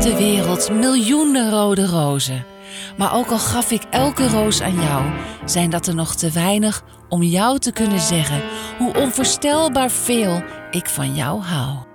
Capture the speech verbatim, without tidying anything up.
de wereld miljoenen rode rozen. Maar ook al gaf ik elke roos aan jou, zijn dat er nog te weinig om jou te kunnen zeggen hoe onvoorstelbaar veel ik van jou hou.